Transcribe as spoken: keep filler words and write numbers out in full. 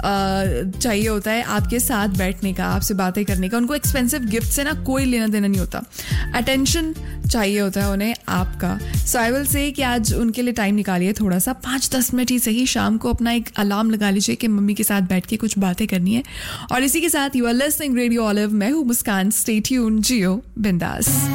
चाहिए होता है आपके साथ बैठने का, आपसे बातें करने का. उनको एक्सपेंसिव गिफ्ट से ना कोई लेना देना नहीं होता. अटेंशन चाहिए होता है उन्हें आपका. सो आई विल से कि आज उनके लिए टाइम निकालिए, थोड़ा सा पाँच दस मिनट ही सही. शाम को अपना एक अलार्म लगा लीजिए कि मम्मी के साथ बैठ के कुछ बातें करनी है. और इसी के साथ you are listening radio olive. मैं हूँ मुस्कान. स्टे ट्यून्ड, जियो बिंदास.